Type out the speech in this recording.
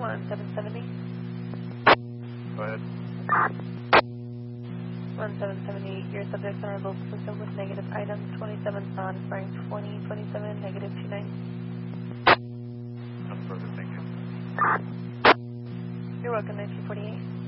1770. Go ahead. 1778, your subjects on our local system with negative items, 27 San Frank 2027, negative 29. I'm further, thank you. You're welcome, 1948.